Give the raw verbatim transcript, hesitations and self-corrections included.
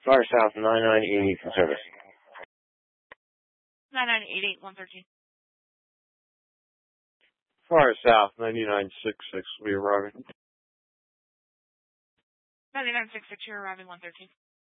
Fire South nine nine eight eight for service. nine nine eight eight one thirteen. Fire South ninety-nine sixty-six, we arriving. ninety-nine sixty-six, you're arriving one thirteen.